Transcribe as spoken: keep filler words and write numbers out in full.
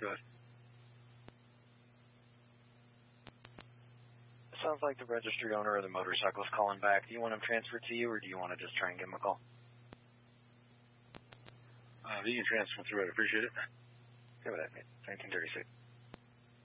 Good. Sounds like the registered owner of the motorcycle is calling back. Do you want him transferred to you, or do you want to just try and give him a call? Uh, if you can transfer through it, I appreciate it. Go with that, mate. nineteen thirty-six.